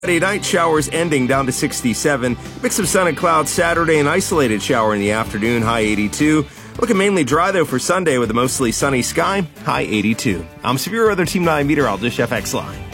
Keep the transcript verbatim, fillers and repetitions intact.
Friday night, showers ending down to sixty-seven. Mix of sun and clouds Saturday, an isolated shower in the afternoon, high eighty-two. Looking mainly dry, though, for Sunday with a mostly sunny sky, high eighty-two. I'm Severe Weather Team nine meteorologist Jeff X Line.